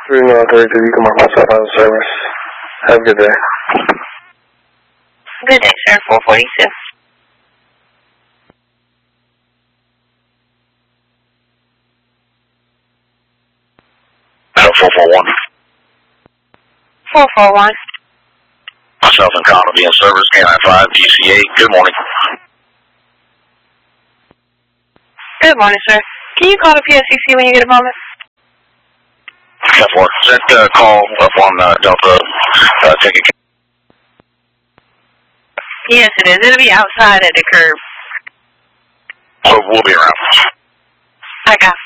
332, you can mark myself out of service. Have a good day. Good day, sir. 442. 441. 441. Myself and Connor be in service, K95, GCA. Good morning. Good morning, sir. Can you call the PSCC when you get a moment? Is that call up on Delta ticket? Yes, it is. It'll be outside at the curb. So we'll be around. I got